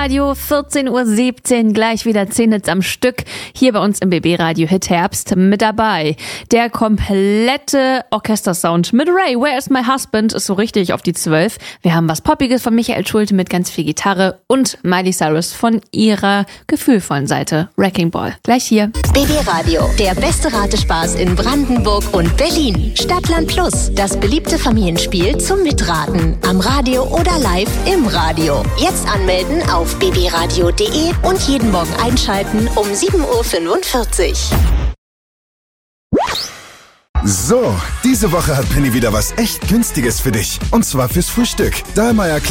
Radio, 14:17 Uhr, gleich wieder 10 Hits am Stück. Hier bei uns im BB Radio Hit Herbst mit dabei. Der komplette Orchestersound mit Ray, Where is my husband, ist so richtig auf die 12. Wir haben was Poppiges von Michael Schulte mit ganz viel Gitarre und Miley Cyrus von ihrer gefühlvollen Seite, Wrecking Ball. Gleich hier. BB Radio, der beste Ratespaß in Brandenburg und Berlin. Stadtland Plus, das beliebte Familienspiel zum Mitraten. Am Radio oder live im Radio. Jetzt anmelden auf bbradio.de und jeden Morgen einschalten um 7:45 Uhr. So, diese Woche hat Penny wieder was echt Günstiges für dich. Und zwar fürs Frühstück. Dahlmeier